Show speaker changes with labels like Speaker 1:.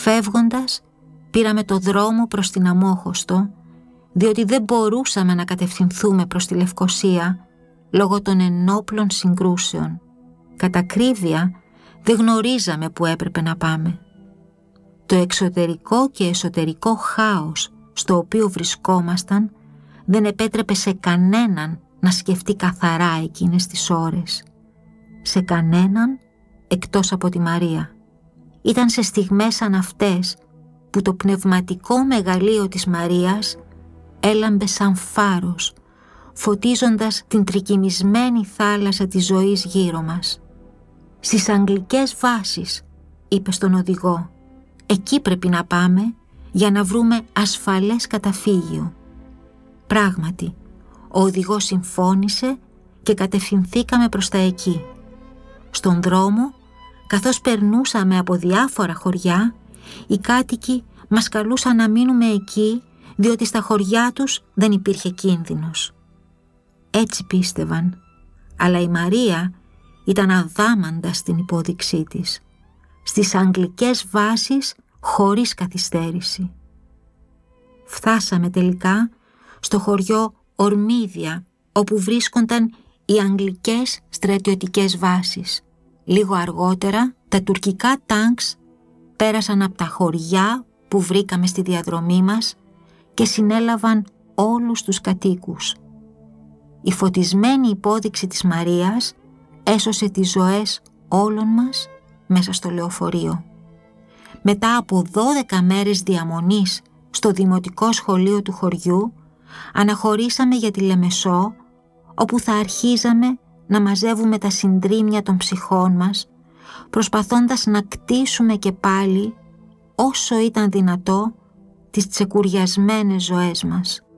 Speaker 1: Φεύγοντας, πήραμε το δρόμο προς την Αμμόχωστο, διότι δεν μπορούσαμε να κατευθυνθούμε προς τη Λευκωσία λόγω των ενόπλων συγκρούσεων. Κατά ακρίβεια, δεν γνωρίζαμε που έπρεπε να πάμε. Το εξωτερικό και εσωτερικό χάος στο οποίο βρισκόμασταν δεν επέτρεπε σε κανέναν να σκεφτεί καθαρά εκείνες τις ώρες. Σε κανέναν εκτός από τη Μαρία. Ήταν σε στιγμές σαν αυτές που το πνευματικό μεγαλείο της Μαρίας έλαμπε σαν φάρος, φωτίζοντας την τρικυμισμένη θάλασσα της ζωής γύρω μας. «Στις Αγγλικές βάσεις», είπε στον οδηγό, «εκεί πρέπει να πάμε για να βρούμε ασφαλές καταφύγιο». Πράγματι, ο οδηγός συμφώνησε και κατευθυνθήκαμε προς τα εκεί. Στον δρόμο, καθώς περνούσαμε από διάφορα χωριά, οι κάτοικοι μας καλούσαν να μείνουμε εκεί, διότι στα χωριά τους δεν υπήρχε κίνδυνος. Έτσι πίστευαν, αλλά η Μαρία ήταν αδάμαντα στην υπόδειξή της. Στις Αγγλικές βάσεις χωρίς καθυστέρηση. Φτάσαμε τελικά στο χωριό Ορμίδια, όπου βρίσκονταν οι Αγγλικές στρατιωτικές βάσεις. Λίγο αργότερα, τα τουρκικά τάγκς πέρασαν από τα χωριά που βρήκαμε στη διαδρομή μας και συνέλαβαν όλους τους κατοίκους. Η φωτισμένη υπόδειξη της Μαρίας έσωσε τις ζωές όλων μας μέσα στο λεωφορείο. Μετά από 12 μέρες διαμονής στο δημοτικό σχολείο του χωριού, αναχωρήσαμε για τη Λεμεσό, όπου θα αρχίζαμε να μαζεύουμε τα συντρίμμια των ψυχών μας, προσπαθώντας να κτίσουμε και πάλι, όσο ήταν δυνατό, τις τσεκουριασμένες ζωές μας.